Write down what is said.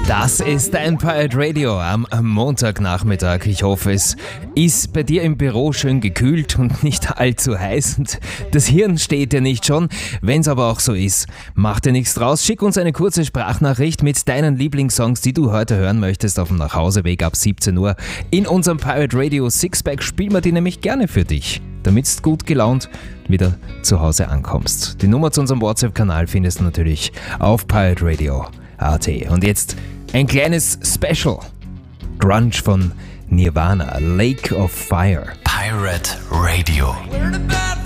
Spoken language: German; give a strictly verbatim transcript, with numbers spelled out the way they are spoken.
Das ist dein Pirate Radio am Montagnachmittag. Ich hoffe, es ist bei dir im Büro schön gekühlt und nicht allzu heiß. Und das Hirn steht dir nicht schon. Wenn es aber auch so ist, mach dir nichts draus. Schick uns eine kurze Sprachnachricht mit deinen Lieblingssongs, die du heute hören möchtest, auf dem Nachhauseweg ab siebzehn Uhr. In unserem Pirate Radio Sixpack spielen wir die nämlich gerne für dich, damit du gut gelaunt wieder zu Hause ankommst. Die Nummer zu unserem WhatsApp-Kanal findest du natürlich auf pirate radio punkt a t. Und jetzt ein kleines Special. Grunge von Nirvana, Lake of Fire. Pirate Radio.